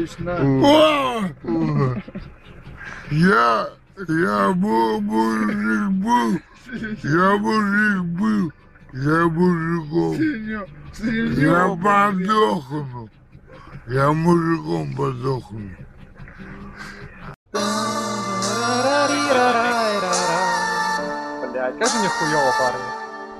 Точно. Я мужик был, я мужиком. Я подохну. Я мужиком подохну. Блядь, как же мне хуёво, парни.